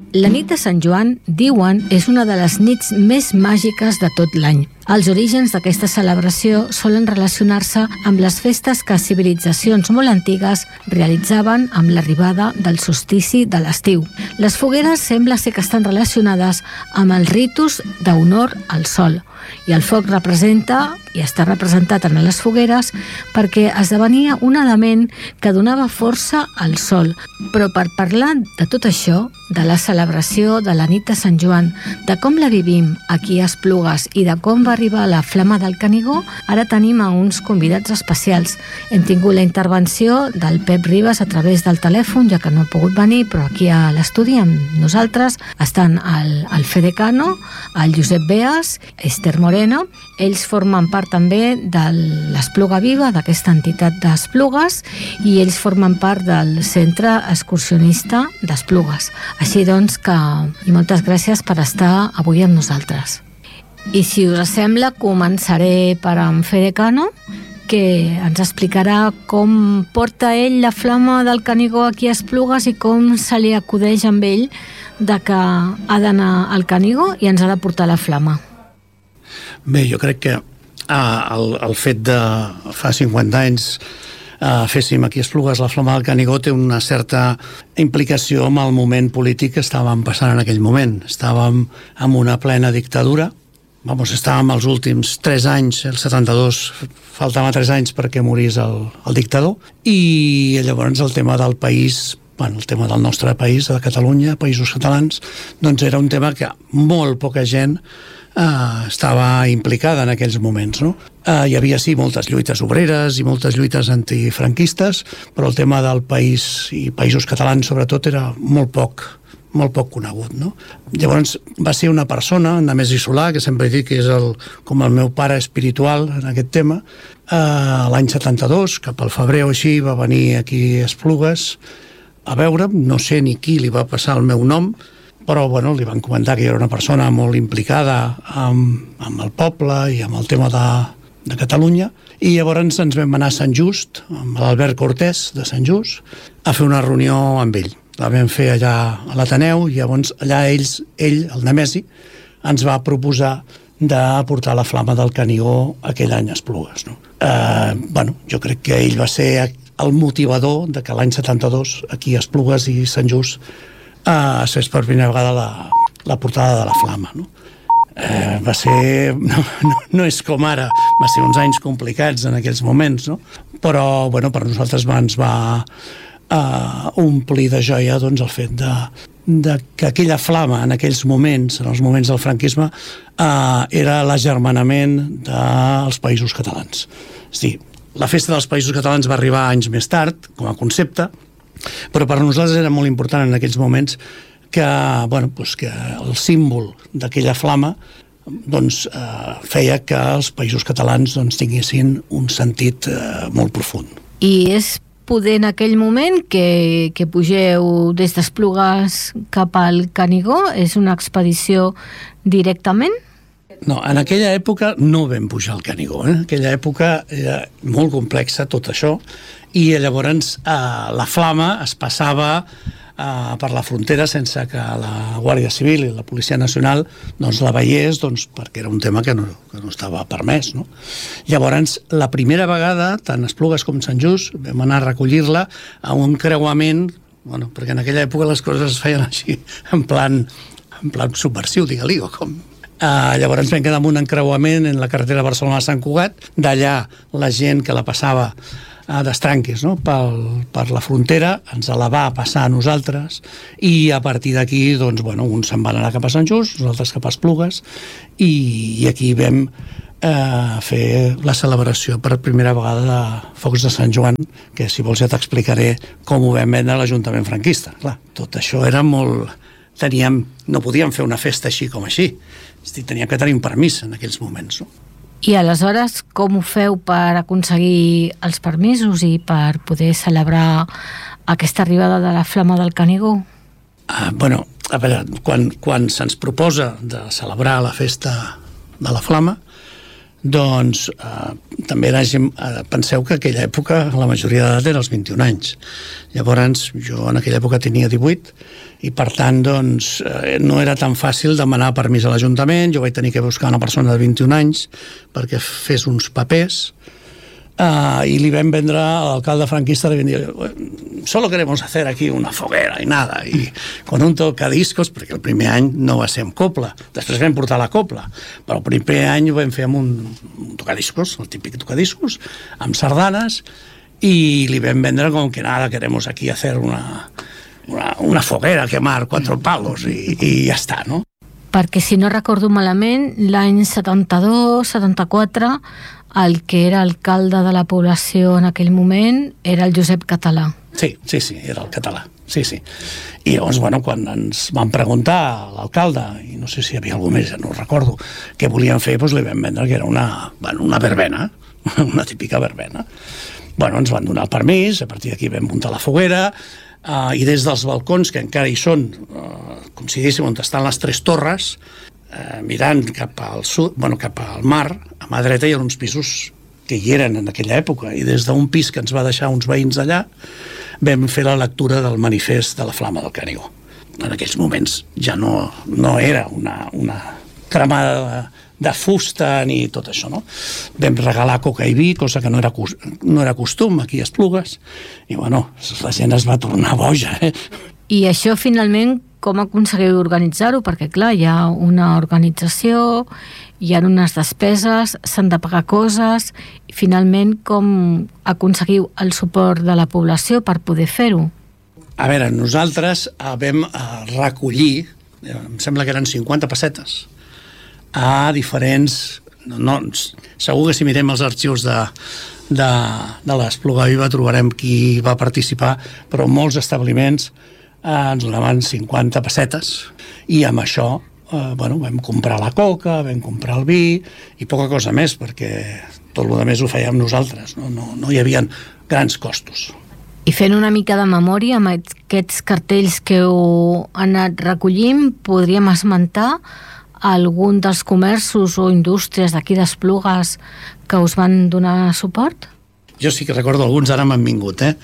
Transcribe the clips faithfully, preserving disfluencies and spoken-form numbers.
La nit de Sant Joan, diuen, és una de les nits més màgiques de tot l'any. Els orígens d'aquesta celebració solen relacionar-se amb les festes que civilitzacions molt antigues realitzaven amb l'arribada del solstici de l'estiu. Les fogueres sembla ser que estan relacionades amb els ritus d'honor al sol, i el foc representa, i està representat en les fogueres, perquè esdevenia un element que donava força al sol. Però per parlar de tot això, de la celebració de la nit de Sant Joan, de com la vivim aquí a Esplugues i de com va arribar la Flama del Canigó, ara tenim a uns convidats especials. Hem tingut la intervenció del Pep Ribas a través del telèfon, ja que no ha pogut venir, però aquí a l'estudi amb nosaltres estan el, el Fede Cano, el Josep Beas, Esther Moreno. Ells formen part també de l'Espluga Viva, d'aquesta entitat d'Esplugues, i ells formen part del Centre Excursionista d'Esplugues. Així doncs que, i moltes gràcies per estar avui amb nosaltres. I si us sembla, començaré per en Fede Cano, que ens explicarà com porta ell la Flama del Canigó aquí a Esplugues i com se li acudeix amb ell de que ha d'anar al Canigó i ens ha de portar la Flama. Bé, jo crec que ah, el, el fet de fa cinquanta anys Uh, féssim aquí a Esplugues la Flama del Canigó té una certa implicació amb el moment polític que estàvem passant en aquell moment. Estàvem en una plena dictadura. Vamos, estàvem els últims tres anys, el setanta-dos, faltaven tres anys perquè morís el, el dictador, i llavors el tema del país, bueno, el tema del nostre país, de Catalunya, Països Catalans, doncs era un tema que molt poca gent Uh, estava implicada en aquells moments, no? Uh, hi havia, sí, moltes lluites obreres i moltes lluites antifranquistes, però el tema del país i Països Catalans, sobretot, era molt poc, molt poc conegut, no? Llavors va ser una persona, Nemesi Solà, que sempre dic que és el, com el meu pare espiritual en aquest tema, uh, l'any setanta-dos, cap al febrer o així, va venir aquí a Esplugues a veure'm, no sé ni qui li va passar el meu nom, però bueno, li van comentar que jo era una persona molt implicada amb, amb el poble i amb el tema de, de Catalunya, i llavors ens vam anar a Sant Just, amb l'Albert Cortés de Sant Just, a fer una reunió amb ell. La vam fer allà a l'Ateneu, i llavors allà ells, ell, el Nemesi, ens va proposar de portar la Flama del Canigó aquell any a Esplugues, no? Eh, bueno, jo crec que ell va ser el motivador de que l'any setanta-dos aquí a Esplugues i Sant Just Uh, es fes per primera vegada la, la portada de la Flama, no? Uh, va ser... No, no, no és com ara, va ser uns anys complicats en aquells moments, no? Però, bueno, per nosaltres va, ens va uh, omplir de joia, doncs, el fet de, de que aquella Flama, en aquells moments, en els moments del franquisme, uh, era l'agermanament dels Països Catalans. És a dir, la festa dels Països Catalans va arribar anys més tard, com a concepte, però per nosaltres era molt important en aquells moments que, bueno, doncs que el símbol d'aquella flama doncs, eh, feia que els Països Catalans doncs, tinguessin un sentit eh, molt profund. I és poder en aquell moment que, que pugeu des d'Esplugues cap al Canigó? És una expedició directament? No, en aquella època no vam pujar al Canigó. Eh? En aquella època era molt complexa tot això, i llavors eh, la Flama es passava eh, per la frontera sense que la Guàrdia Civil i la Policia Nacional doncs, la veiés, doncs, perquè era un tema que no, que no estava permès, no? Llavors, la primera vegada, tant Esplugues com Sant Just, vam anar a recollir-la a un creuament, bueno, perquè en aquella època les coses es feien així, en plan, en plan subversiu, digue-li, o com... Uh, llavors vam quedar amb un encreuament en la carretera Barcelona-Sant Cugat. D'allà la gent que la passava uh, d'estranques, no? Pel, per la frontera ens la va passar a nosaltres, i a partir d'aquí doncs, bueno, uns se'n van anar cap a Sant Just, nosaltres cap a Esplugues, i, i aquí vam uh, fer la celebració per primera vegada de Focs de Sant Joan, que si vols ja t'explicaré com ho vam vendre a l'Ajuntament franquista. Clar, tot això era molt... Teníem, no podíem fer una festa així com així. Teníem que tenir un permís en aquells moments, no? I aleshores com ho feu per aconseguir els permisos i per poder celebrar aquesta arribada de la Flama del Canigó? Ah, bueno, a veure, quan, quan se'ns proposa de celebrar la festa de la Flama, doncs eh, també era gent, eh, penseu que en aquella època la majoria d'edat era els vint-i-un anys. Llavors jo en aquella època tenia divuit i per tant doncs eh, no era tan fàcil demanar permís a l'Ajuntament. Jo vaig tenir que buscar una persona de vint-i-un anys perquè fes uns papers. Uh, y li vam vendre a l'alcalde franquista, li vam dir, solo queremos hacer aquí una foguera i nada, i con un tocadiscos, perquè el primer any no va ser amb copla, després vam portar la copla, però el primer any ho vam fer amb un, un tocadiscos, el típic tocadiscos, amb sardanes, i li vam vendre com que nada, queremos aquí hacer una, una, una foguera, quemar cuatro palos, i, i ja està, no? Perquè, si no recordo malament, l'any setanta-dos setanta-quatre el que era alcalde de la població en aquell moment era el Josep Català. Sí, sí, sí, era el català, sí, sí. I llavors, bueno, quan ens van preguntar a l'alcalde, i no sé si hi havia algú més, no ho recordo, què volien fer, doncs li vam vendre que era una, bueno, una verbena, una típica verbena. Bueno, ens van donar el permís, a partir d'aquí vam muntar la foguera, uh, i des dels balcons, que encara hi són, uh, com si diguéssim, on estan les tres torres, Eh, mirant cap al sud, bueno, cap al mar, a mà dreta hi ha uns pisos que hi eren en aquella època, i des d'un pis que ens va deixar uns veïns allà vam fer la lectura del manifest de la Flama del Canigó. En aquells moments ja no, no era una, una cremada de, de fusta ni tot això, no? Vam regalar coca i vi, cosa que no era, no era costum aquí a Esplugues, i bueno, la gent es va tornar boja, eh? I això finalment com aconseguiu organitzar-ho? Perquè clar, hi ha una organització, hi ha unes despeses, s'han de pagar coses, i finalment com aconseguiu el suport de la població per poder fer-ho? A veure, nosaltres vam recollir, em sembla que eren cinquanta pessetes, a diferents... No, no, segur que si mirem els arxius de, de, de l'Espluga Viva trobarem qui va participar, però molts establiments eh, ens donaven cinquanta pessetes, i amb això eh, bueno, vam comprar la coca, vam comprar el vi i poca cosa més, perquè tot el que més ho fèiem nosaltres, no, no, no hi havia grans costos. I fent una mica de memòria amb aquests cartells que heu anat recollint, podríem esmentar algun dels comerços o indústries d'aquí d'Esplugues que us van donar suport? Jo sí que recordo alguns, ara m'han vingut, eh?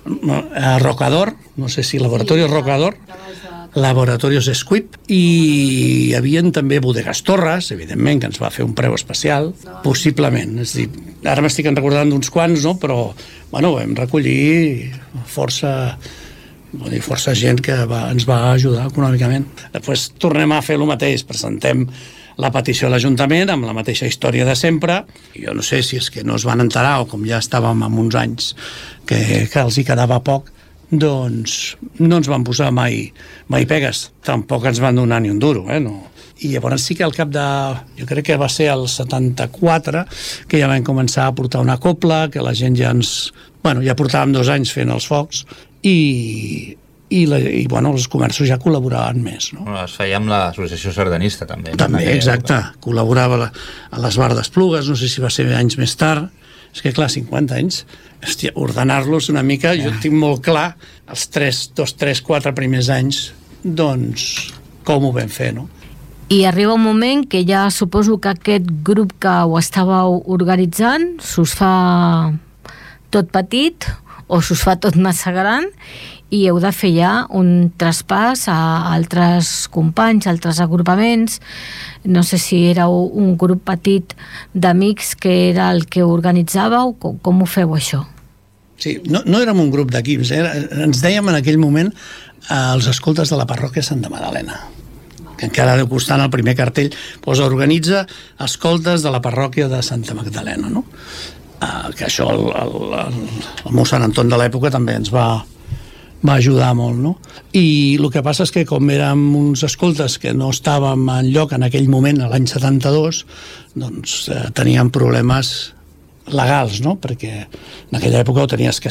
Rocador, no sé si Laboratorios Rocador, Laboratorios Squip, i hi havia també Bodegas Torres, evidentment, que ens va fer un preu especial, possiblement. És dir, ara m'estic recordant d'uns quants, no? Però, bueno, vam recollir força... Vull dir, força gent que va, ens va ajudar econòmicament. Després tornem a fer el mateix, presentem la petició a l'Ajuntament amb la mateixa història de sempre. Jo no sé si és que no es van enterar o com ja estàvem amb uns anys que, que els hi quedava poc, doncs no ens van posar mai, mai pegues. Tampoc ens van donar ni un duro, eh? No. I llavors sí que al cap de... Jo crec que va ser el setanta-quatre que ja vam començar a portar una copla, que la gent ja ens... Bueno, ja portàvem dos anys fent els focs, i, i, la, i bueno, els comerços ja col·laboraven més, no? Bueno, es feia amb l'associació sardanista també. També, exacte, col·laborava la, a les Bar d'Esplugues, no sé si va ser anys més tard. És que clar, cinquanta anys, hòstia, ordenar-los una mica, ja. Jo tinc molt clar els tres, dos, tres, quatre primers anys, doncs com ho vam fer, no? I arriba un moment que ja suposo que aquest grup que ho estàveu organitzant s'us fa tot petit o s'us fa tot massa gran i heu de fer ja un traspàs a altres companys, a altres agrupaments. No sé si éreu un grup petit d'amics que era el que organitzàveu, com, com ho feu això? Sí, no, no érem un grup d'equips, eh? Ens dèiem en aquell moment eh, els escoltes de la parròquia Santa Magdalena, que encara deu costar el primer cartell, doncs organitza escoltes de la parròquia de Santa Magdalena, no? Uh, que això el, el, el, el meu Sant Anton de l'època també ens va, va ajudar molt, no? I el que passa és que com érem uns escoltes que no estàvem en lloc en aquell moment, l'any setanta-dos, doncs eh, teníem problemes legals, no? Perquè en aquella època ho tenies que